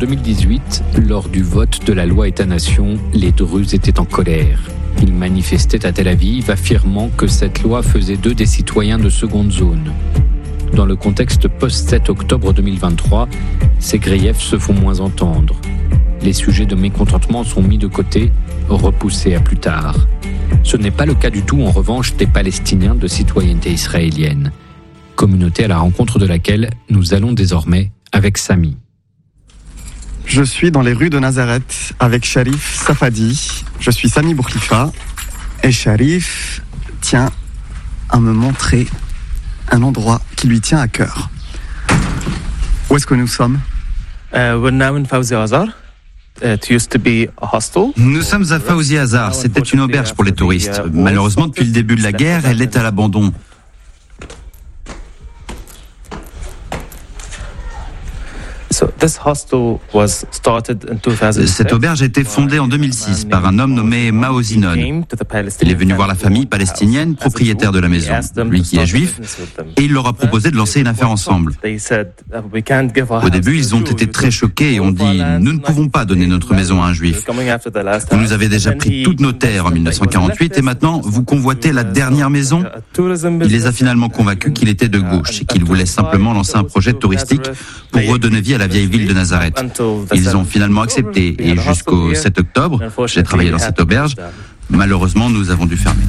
2018, lors du vote de la loi État-nation, les Druzes étaient en colère. Ils manifestaient à Tel Aviv, affirmant que cette loi faisait d'eux des citoyens de seconde zone. Dans le contexte post-7 octobre 2023, ces griefs se font moins entendre. Les sujets de mécontentement sont mis de côté, repoussés à plus tard. Ce n'est pas le cas du tout, en revanche, des Palestiniens de citoyenneté israélienne. Communauté à la rencontre de laquelle nous allons désormais avec Sami. Je suis dans les rues de Nazareth avec Sharif Safadi. Je suis Sami Bourkhifa. Et Sharif tient à me montrer un endroit qui lui tient à cœur. Où est-ce que nous sommes ? Nous sommes à Fawzi Hazar. C'était une auberge pour les touristes. Malheureusement, depuis le début de la guerre, elle est à l'abandon. Cette auberge a été fondée en 2006 par un homme nommé Mao Zinon. Il est venu voir la famille palestinienne, propriétaire de la maison, lui qui est juif, et il leur a proposé de lancer une affaire ensemble. Au début, ils ont été très choqués et ont dit « Nous ne pouvons pas donner notre maison à un juif. Vous nous avez déjà pris toutes nos terres en 1948 et maintenant vous convoitez la dernière maison ?» Il les a finalement convaincus qu'il était de gauche et qu'il voulait simplement lancer un projet touristique pour redonner vie à la vieille ville de Nazareth. Ils ont finalement accepté et jusqu'au 7 octobre, j'ai travaillé dans cette auberge. Malheureusement, nous avons dû fermer.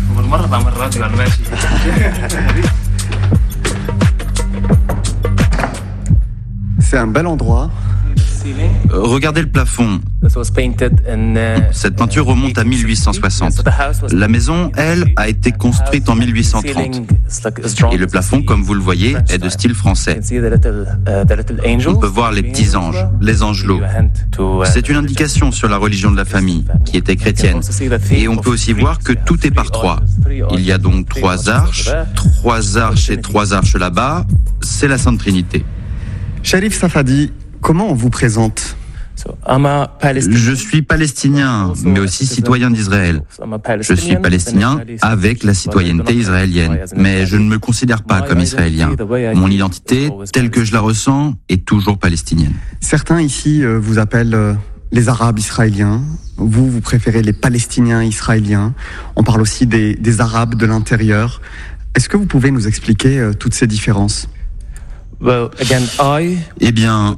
C'est un bel endroit. Regardez le plafond. Cette peinture remonte à 1860. La maison, elle, a été construite en 1830. Et le plafond, comme vous le voyez, est de style français. On peut voir les petits anges, les angelots. C'est une indication sur la religion de la famille, qui était chrétienne. Et on peut aussi voir que tout est par trois. Il y a donc trois arches et trois arches là-bas. C'est la Sainte Trinité. Sharif Safadi, comment on vous présente ? Je suis palestinien, mais aussi citoyen d'Israël. Je suis palestinien avec la citoyenneté israélienne, mais je ne me considère pas comme israélien. Mon identité, telle que je la ressens, est toujours palestinienne. Certains ici vous appellent les Arabes israéliens. Vous préférez les Palestiniens israéliens. On parle aussi des Arabes de l'intérieur. Est-ce que vous pouvez nous expliquer toutes ces différences ? Eh bien,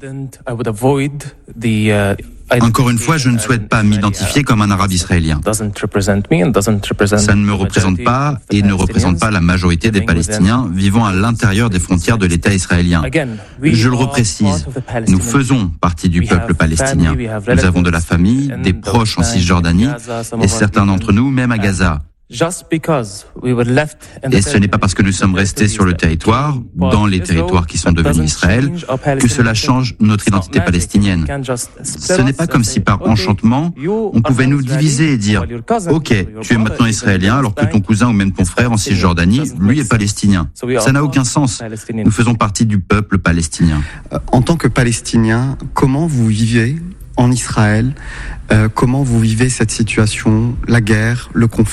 encore une fois, je ne souhaite pas m'identifier comme un arabe israélien. Ça ne me représente pas et ne représente pas la majorité des Palestiniens vivant à l'intérieur des frontières de l'État israélien. Je le reprécise, nous faisons partie du peuple palestinien. Nous avons de la famille, des proches en Cisjordanie et certains d'entre nous même à Gaza. Et ce n'est pas parce que nous sommes restés sur le territoire, dans les territoires qui sont devenus Israël, que cela change notre identité palestinienne. Ce n'est pas comme si par enchantement, on pouvait nous diviser et dire « Ok, tu es maintenant israélien alors que ton cousin ou même ton frère en Cisjordanie, lui est palestinien. » Ça n'a aucun sens. Nous faisons partie du peuple palestinien. En tant que Palestinien, comment vous vivez en Israël, comment vous vivez cette situation, la guerre, le conflit ?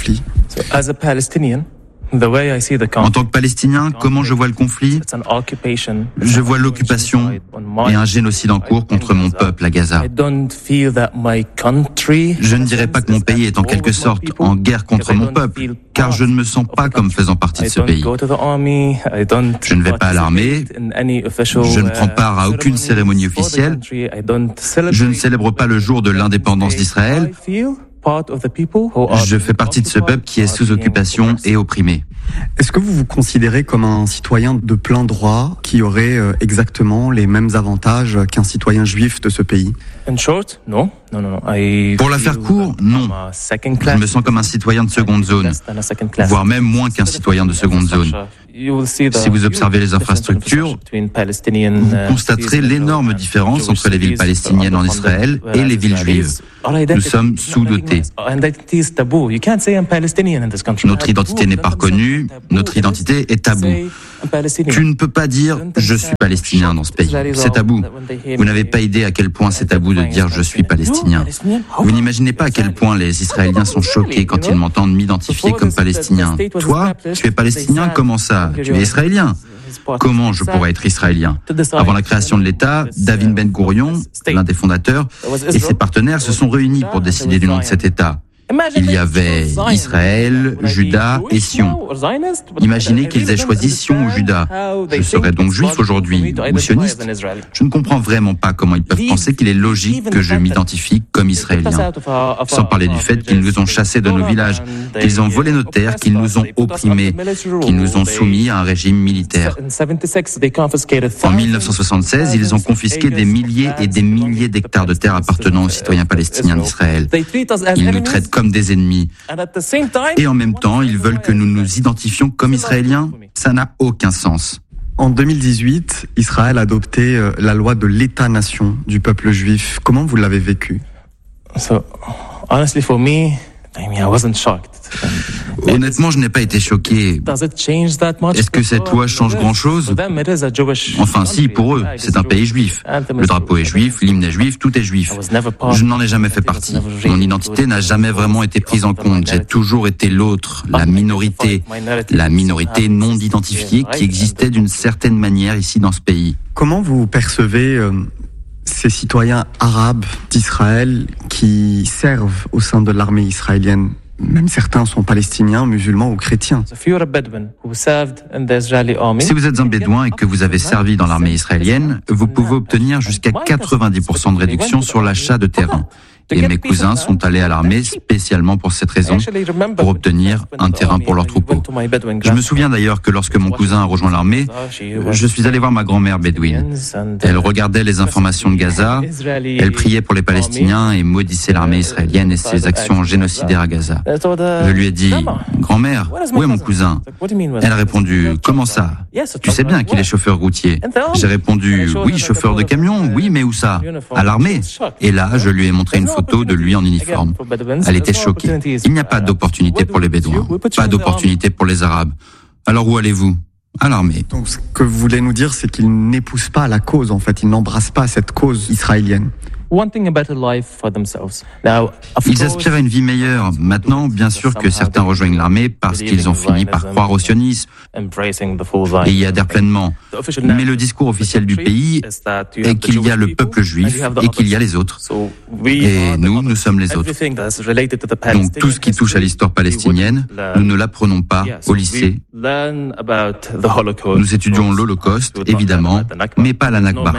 En tant que Palestinien, comment je vois le conflit ? Je vois l'occupation et un génocide en cours contre mon peuple à Gaza. Je ne dirais pas que mon pays est en quelque sorte en guerre contre mon peuple, car je ne me sens pas comme faisant partie de ce pays. Je ne vais pas à l'armée, je ne prends part à aucune cérémonie officielle, je ne célèbre pas le jour de l'indépendance d'Israël. Je fais partie de ce peuple qui est sous occupation et opprimé. Est-ce que vous vous considérez comme un citoyen de plein droit qui aurait exactement les mêmes avantages qu'un citoyen juif de ce pays ? Pour la faire court, non. Je me sens comme un citoyen de seconde zone, voire même moins qu'un citoyen de seconde zone. Si vous observez les infrastructures, vous constaterez l'énorme différence entre les villes palestiniennes en Israël et les villes juives. Nous sommes sous-dotés. Notre identité n'est pas reconnue, notre identité est taboue. Tu ne peux pas dire « je suis palestinien » dans ce pays. C'est tabou. Vous n'avez pas idée à quel point c'est tabou de dire « je suis palestinien ». palestinien. Vous n'imaginez pas à quel point les Israéliens sont choqués quand ils m'entendent m'identifier comme palestinien. Toi, tu es palestinien, comment ça? Tu es israélien? Comment je pourrais être israélien? Avant la création de l'État, David Ben Gourion, l'un des fondateurs, et ses partenaires se sont réunis pour décider du nom de cet État. Il y avait Israël, Juda et Sion. Imaginez qu'ils aient choisi Sion ou Juda. Je serais donc juif aujourd'hui, ou sioniste. Je ne comprends vraiment pas comment ils peuvent penser qu'il est logique que je m'identifie comme israélien. Sans parler du fait qu'ils nous ont chassés de nos villages, qu'ils ont volé nos terres, qu'ils nous ont opprimés, qu'ils nous ont soumis à un régime militaire. En 1976, ils ont confisqué des milliers et des milliers d'hectares de terres appartenant aux citoyens palestiniens d'Israël. Ils nous traitent comme des ennemis. Et en même temps, ils veulent que nous nous identifions comme Israéliens. Ça n'a aucun sens. En 2018, Israël a adopté la loi de l'État-nation du peuple juif. Comment vous l'avez vécu? Honnêtement, je n'ai pas été choqué. Est-ce que cette loi change grand-chose? Enfin, si, pour eux, c'est un pays juif. Le drapeau est juif, l'hymne est juif, tout est juif. Je n'en ai jamais fait partie. Mon identité n'a jamais vraiment été prise en compte. J'ai toujours été l'autre, la minorité non identifiée qui existait d'une certaine manière ici dans ce pays. Comment vous percevez ces citoyens arabes d'Israël qui servent au sein de l'armée israélienne? Même certains sont palestiniens, musulmans ou chrétiens. Si vous êtes un bédouin et que vous avez servi dans l'armée israélienne, vous pouvez obtenir jusqu'à 90% de réduction sur l'achat de terrain. Et mes cousins sont allés à l'armée spécialement pour cette raison, pour obtenir un terrain pour leur troupeau. Je me souviens d'ailleurs que lorsque mon cousin a rejoint l'armée, je suis allé voir ma grand-mère bédouine. Elle regardait les informations de Gaza, elle priait pour les Palestiniens et maudissait l'armée israélienne et ses actions génocidaires à Gaza. Je lui ai dit, « Grand-mère, où est mon cousin ?» Elle a répondu, « Comment ça? Tu sais bien qu'il est chauffeur routier. » J'ai répondu, « Oui, chauffeur de camion, oui, mais où ça? À l'armée. » Et là, je lui ai montré une photo de lui en uniforme. Elle était choquée. Il n'y a pas d'opportunité pour les Bédouins, pas d'opportunité pour les Arabes. Alors où allez-vous? À l'armée. Donc ce que vous voulez nous dire, c'est qu'ils n'épousent pas la cause, en fait. Ils n'embrassent pas cette cause israélienne. Ils aspirent à une vie meilleure. Maintenant, bien sûr que certains rejoignent l'armée parce qu'ils ont fini par croire au sionisme et y adhèrent pleinement. Mais le discours officiel du pays est qu'il y a le peuple juif et qu'il y a les autres. Et nous sommes les autres. Donc tout ce qui touche à l'histoire palestinienne, nous ne l'apprenons pas au lycée. Nous étudions l'Holocauste, évidemment, mais pas la Nakba.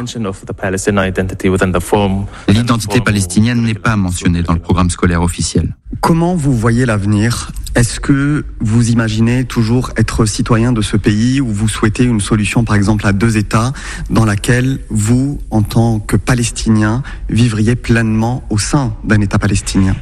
L'identité palestinienne n'est pas mentionnée dans le programme scolaire officiel. Comment vous voyez l'avenir? Est-ce que vous imaginez toujours être citoyen de ce pays ou vous souhaitez une solution, par exemple, à 2 États dans laquelle vous, en tant que Palestinien, vivriez pleinement au sein d'un État palestinien?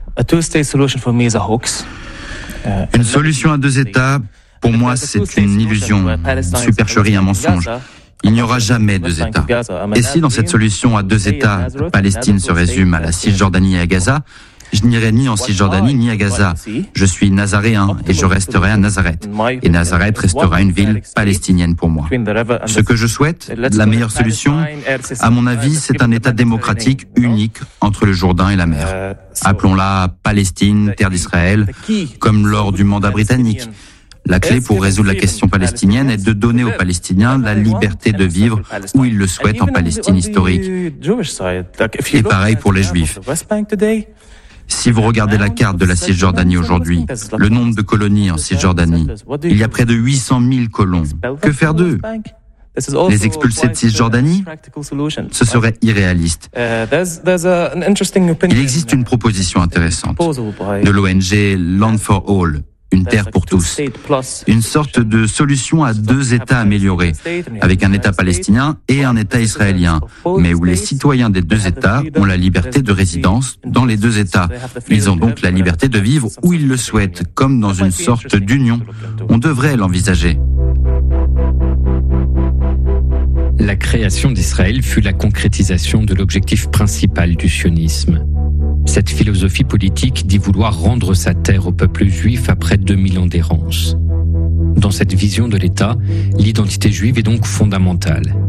Une solution à 2 États, pour moi, c'est une illusion, une supercherie, un mensonge. Il n'y aura jamais 2 États. Et si dans cette solution à 2 États, Palestine se résume à la Cisjordanie et à Gaza, je n'irai ni en Cisjordanie ni à Gaza. Je suis nazaréen et je resterai à Nazareth. Et Nazareth restera une ville palestinienne pour moi. Ce que je souhaite, la meilleure solution, à mon avis, c'est un État démocratique unique entre le Jourdain et la mer. Appelons-la Palestine, terre d'Israël, comme lors du mandat britannique. La clé pour résoudre la question palestinienne est de donner aux Palestiniens la liberté de vivre où ils le souhaitent en Palestine historique. Et pareil pour les Juifs. Si vous regardez la carte de la Cisjordanie aujourd'hui, le nombre de colonies en Cisjordanie, il y a près de 800 000 colons. Que faire d'eux? Les expulser de Cisjordanie? Ce serait irréaliste. Il existe une proposition intéressante de l'ONG Land for All, une terre pour tous. Une sorte de solution à 2 États améliorés, avec un État palestinien et un État israélien, mais où les citoyens des 2 États ont la liberté de résidence dans les 2 États. Ils ont donc la liberté de vivre où ils le souhaitent, comme dans une sorte d'union. On devrait l'envisager. La création d'Israël fut la concrétisation de l'objectif principal du sionisme. Cette philosophie politique dit vouloir rendre sa terre au peuple juif après 2000 ans d'errance. Dans cette vision de l'État, l'identité juive est donc fondamentale.